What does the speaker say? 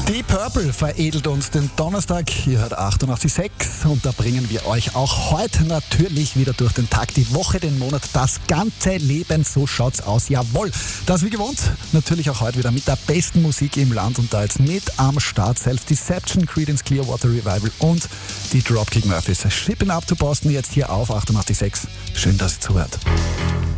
Die Purple veredelt uns den Donnerstag. Ihr hört 88.6 und da bringen wir euch auch heute natürlich wieder durch den Tag, die Woche, den Monat, das ganze Leben. So schaut's aus. Jawohl. Das wie gewohnt. Natürlich auch heute wieder mit der besten Musik im Land und da jetzt mit am Start Self-Deception, Creedence Clearwater Revival und die Dropkick Murphys. Shipping up to Boston jetzt hier auf 88.6. Schön, dass ihr zuhört.